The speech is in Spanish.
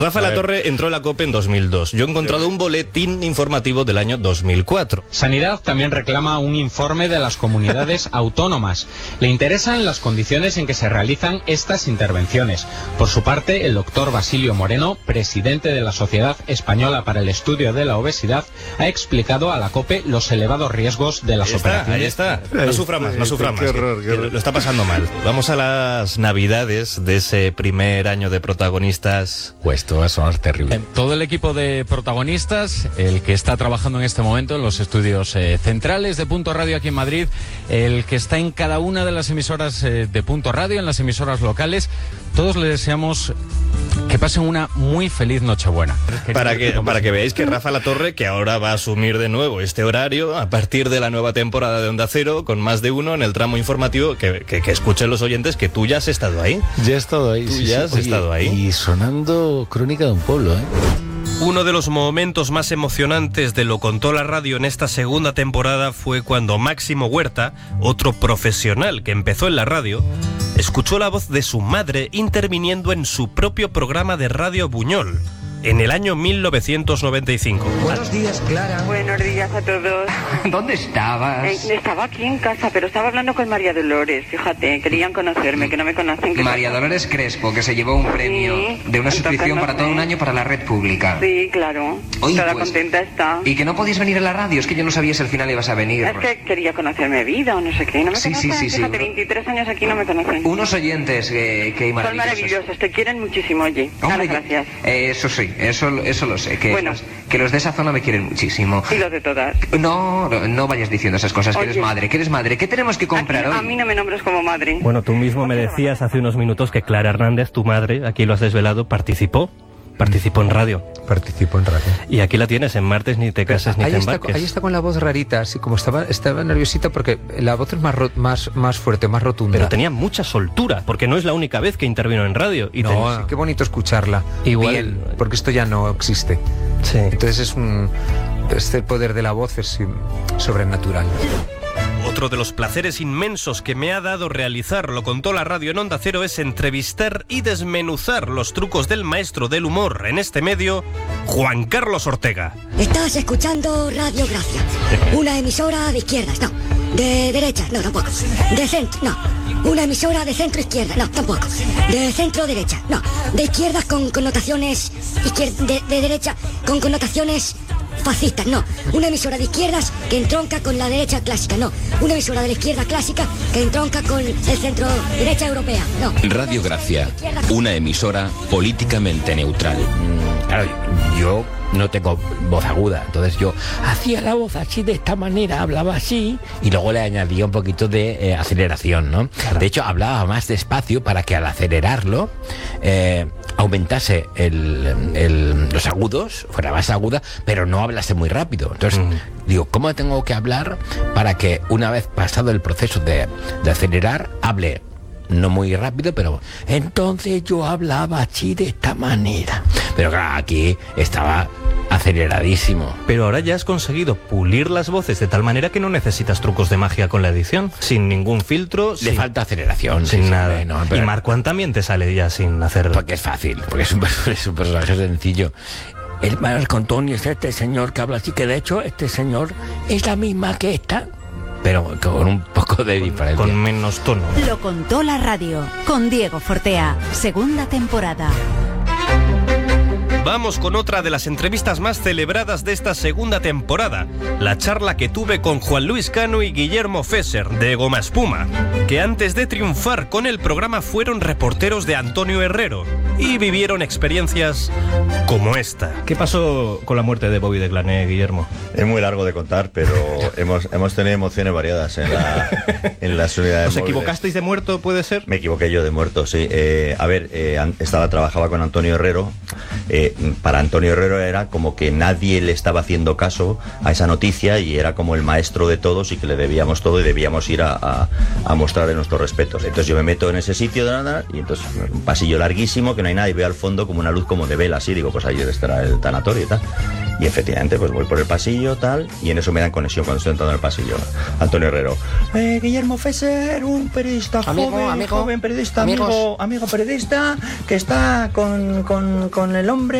Rafa La Torre entró en la COPE en 2002. Yo he encontrado un boletín informativo del año 2004. Sanidad también reclama un informe de las comunidades autónomas. Le interesan las condiciones en que se realizan estas intervenciones. Por su parte, el doctor Basilio Moreno, presidente de la Sociedad Española para el Estudio de la Obesidad, ha explicado a la COPE los elevados riesgos de las operaciones. Ahí está. No sufra más. Qué horror. Lo está pasando mal. Vamos a las navidades de ese primer año de protagonistas. Pues esto va a sonar terrible. Todo el equipo de protagonistas, el que está trabajando en este momento en los estudios centrales de Punto Radio aquí en Madrid, el que está en cada una de las emisoras de Punto Radio, en las emisoras locales, todos les deseamos que pasen una muy feliz Nochebuena. Para que veáis que Rafa La Torre, que ahora va a asumir de nuevo este horario a partir de la nueva temporada de Onda Cero, con más de uno en el tramo informativo, que escuchen los oyentes que tú ya has estado ahí. Ya he estado ahí. Tú ya has estado ahí. Y sonando Crónica de un pueblo, ¿eh? Uno de los momentos más emocionantes de Lo Contó la Radio en esta segunda temporada fue cuando Máximo Huerta, otro profesional que empezó en la radio, escuchó la voz de su madre interviniendo en su propio programa de Radio Buñol, en el año 1995. Buenos días, Clara. Buenos días a todos. ¿Dónde estabas? Estaba aquí en casa, pero estaba hablando con María Dolores, fíjate, querían conocerme, que no me conocen. María Dolores Crespo, que se llevó un premio de una suscripción para todo un año para la red pública. Sí, claro. Oye, toda pues, contenta está. ¿Y que no podías venir a la radio? Es que yo no sabía si al final ibas a venir. Es que quería conocer mi vida o no sé qué. No me conocen, fíjate, 23 años aquí no me conocen. Unos oyentes que maravillosos. Son maravillosos, te quieren muchísimo, oye. Hombre, gracias. Eso sí. Eso lo sé, que los de esa zona me quieren muchísimo. Y los de todas. No vayas diciendo esas cosas. Oye, que eres madre. ¿Qué tenemos que comprar hoy? A mí no me nombres como madre. Bueno, tú mismo me decías hace unos minutos que Clara Hernández, tu madre, aquí lo has desvelado, participó en radio. Y aquí la tienes, en Martes ni te casas ni te embarques. Ahí está con la voz rarita, así como estaba nerviosita porque la voz es más fuerte, más rotunda. Pero tenía mucha soltura, porque no es la única vez que intervino en radio. Y sí, qué bonito escucharla. Igual, bien, porque esto ya no existe. Sí. Entonces el poder de la voz es sobrenatural. Otro de los placeres inmensos que me ha dado realizar Lo Contó la Radio en Onda Cero es entrevistar y desmenuzar los trucos del maestro del humor en este medio, Juan Carlos Ortega. Estás escuchando Radio Gracia, una emisora de izquierdas, no. De derechas, no, tampoco. De centro, no. Una emisora de centro-izquierda, no, tampoco. De centro-derecha, no. De izquierdas con connotaciones... De derecha con connotaciones... fascistas, no. Una emisora de izquierdas que entronca con la derecha clásica, no. Una emisora de la izquierda clásica que entronca con el centro derecha europea, no. Radio Gracia, una emisora políticamente neutral. Claro, yo no tengo voz aguda, entonces yo hacía la voz así, de esta manera, hablaba así, y luego le añadía un poquito de aceleración, ¿no? Claro. De hecho, hablaba más despacio para que al acelerarlo aumentase los agudos, fuera más aguda, pero no hablase muy rápido. Entonces, digo, ¿cómo tengo que hablar para que una vez pasado el proceso de acelerar, hable no muy rápido, pero entonces yo hablaba así, de esta manera? Pero claro, aquí estaba aceleradísimo. Pero ahora ya has conseguido pulir las voces de tal manera que no necesitas trucos de magia con la edición, sin ningún filtro. Le falta aceleración. Sin nada. No, pero... Y Marcuán también te sale ya sin hacer... Porque es fácil, porque es un personaje sencillo. El Marco Antonio es este señor que habla así, que de hecho este señor es la misma que esta, pero con un poco de diferencia. Con menos tono. Lo Contó la Radio, con Diego Fortea, segunda temporada. Vamos con otra de las entrevistas más celebradas de esta segunda temporada, la charla que tuve con Juan Luis Cano y Guillermo Fesser, de Goma Espuma, que antes de triunfar con el programa fueron reporteros de Antonio Herrero y vivieron experiencias como esta. ¿Qué pasó con la muerte de Bobby de Glané, Guillermo? Es muy largo de contar, pero hemos tenido emociones variadas en las unidades. ¿Os equivocasteis de muerto, puede ser? Me equivoqué yo de muerto, sí. Trabajaba con Antonio Herrero. Para Antonio Herrero era como que nadie le estaba haciendo caso a esa noticia y era como el maestro de todos y que le debíamos todo y debíamos ir a mostrarle nuestros respetos. Entonces yo me meto en ese sitio y entonces un pasillo larguísimo que no hay nada y veo al fondo como una luz como de vela, así, digo, pues ahí estará el tanatorio y tal. Y efectivamente, pues voy por el pasillo, tal, y en eso me dan conexión cuando estoy entrando en el pasillo. Antonio Herrero. Guillermo Fesser, un periodista joven periodista, amigo periodista, que está con el hombre